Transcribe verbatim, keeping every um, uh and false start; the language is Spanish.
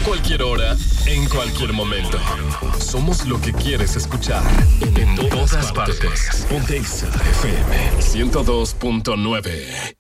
cualquier hora, en cualquier momento. Somos lo que quieres escuchar. En todas partes. Ponte Exa F M ciento dos punto nueve.